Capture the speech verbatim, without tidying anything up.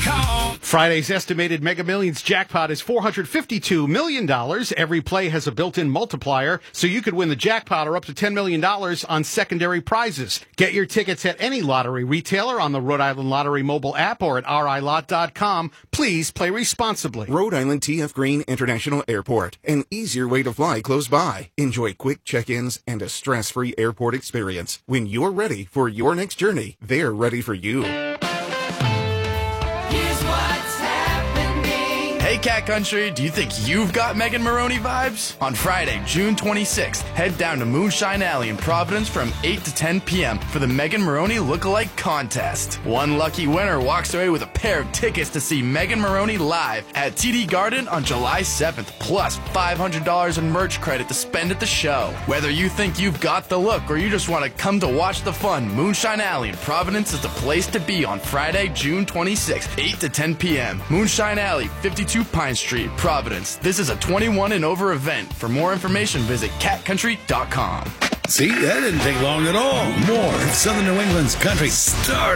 com. Friday's estimated Mega Millions jackpot is four hundred fifty-two million dollars. Every play has a built-in multiplier, so you could win the jackpot or up to ten million dollars on secondary prizes. Get your tickets at any lottery retailer on the Rhode Island Lottery mobile app or at r i lot dot com. Please play responsibly. Rhode Island T F Green International Airport. An easier way to fly close by. Enjoy quick check-ins and a stress-free airport experience. When you're ready for your next journey, they're ready for you. Hey, Cat Country, do you think you've got Megan Maroney vibes? On Friday, June twenty-sixth, head down to Moonshine Alley in Providence from eight to ten p.m. for the Megan Maroney Lookalike Contest. One lucky winner walks away with a pair of tickets to see Megan Maroney live at T D Garden on July seventh, plus five hundred dollars in merch credit to spend at the show. Whether you think you've got the look or you just want to come to watch the fun, Moonshine Alley in Providence is the place to be on Friday, June twenty-sixth, eight to ten p.m. Moonshine Alley, fifty-two Pine Street, Providence. This is a twenty-one and over event. For more information, visit cat country dot com. See, that didn't take long at all. More of Southern New England's country star.